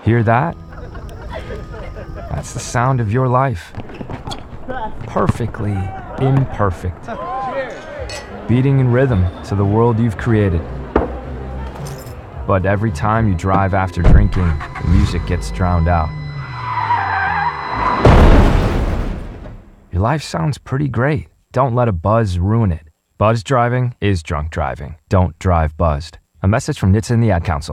Hear that? That's the sound of your life. Perfectly imperfect. Beating in rhythm to the world you've created. But every time you drive after drinking, the music gets drowned out. Your life sounds pretty great. Don't let a buzz ruin it. Buzz driving is drunk driving. Don't drive buzzed. A message from NHTSA and the Ad Council.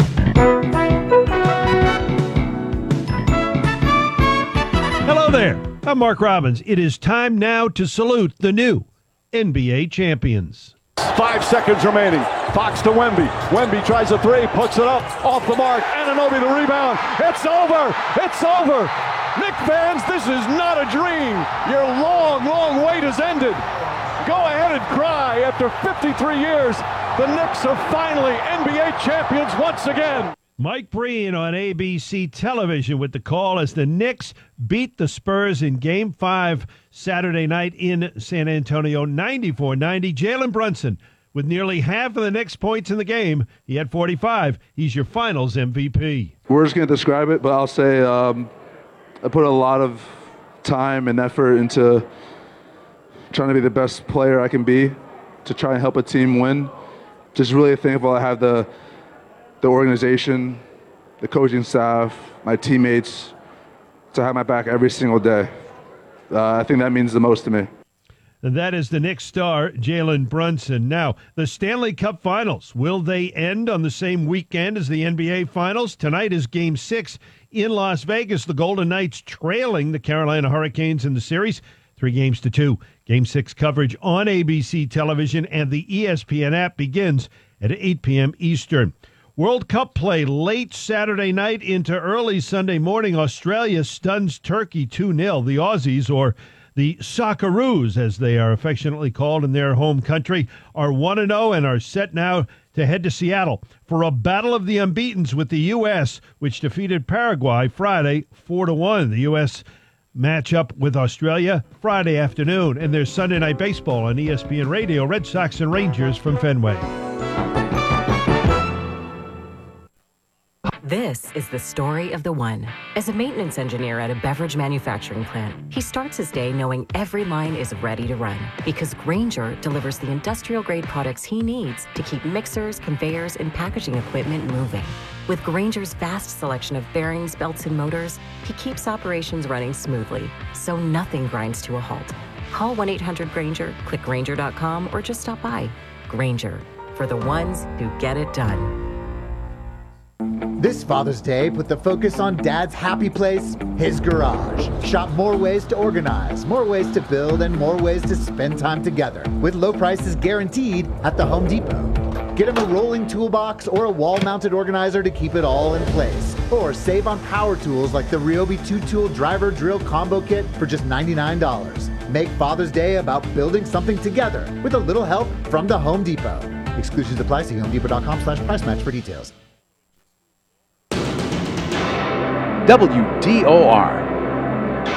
Hello there. I'm Mark Robbins. It is time now to salute the new NBA champions. 5 seconds remaining. Fox to Wemby. Wemby tries a three, puts it up, off the mark. Anunoby the rebound. It's over. It's over. Knicks fans, this is not a dream. Your long, long wait has ended. Go ahead and cry. After 53 years, the Knicks are finally NBA champions once again. Mike Breen on ABC television with the call as the Knicks beat the Spurs in Game 5 Saturday night in San Antonio, 94-90. Jalen Brunson with nearly half of the Knicks' points in the game. He had 45. He's your finals MVP. We're just going to describe it, but I'll say I put a lot of time and effort into trying to be the best player I can be to try and help a team win. Just really thankful I have the organization, the coaching staff, my teammates to have my back every single day. I think that means the most to me. And that is the Knicks star, Jalen Brunson. Now, the Stanley Cup Finals, will they end on the same weekend as the NBA Finals? Tonight is Game 6 in Las Vegas. The Golden Knights trailing the Carolina Hurricanes in the series, 3-2. Game 6 coverage on ABC television and the ESPN app begins at 8 p.m. Eastern. World Cup play late Saturday night into early Sunday morning. Australia stuns Turkey 2-0. The Aussies, or the Socceroos, as they are affectionately called in their home country, are 1-0 and are set now to head to Seattle for a battle of the unbeatens with the U.S., which defeated Paraguay Friday 4-1. The U.S. match up with Australia Friday afternoon, and there's Sunday Night Baseball on ESPN Radio, Red Sox and Rangers from Fenway. This is the story of the one. As a maintenance engineer at a beverage manufacturing plant, he starts his day knowing every line is ready to run because Grainger delivers the industrial-grade products he needs to keep mixers, conveyors, and packaging equipment moving. With Grainger's vast selection of bearings, belts, and motors, he keeps operations running smoothly, so nothing grinds to a halt. Call 1-800-GRAINGER, click Grainger.com, or just stop by. Grainger, for the ones who get it done. This Father's Day, put the focus on Dad's happy place, his garage. Shop more ways to organize, more ways to build, and more ways to spend time together with low prices guaranteed at the Home Depot. Get him a rolling toolbox or a wall-mounted organizer to keep it all in place. Or save on power tools like the Ryobi 2-tool driver drill combo kit for just $99. Make Father's Day about building something together with a little help from the Home Depot. Exclusions apply. See HomeDepot.com/price match for details. WDOR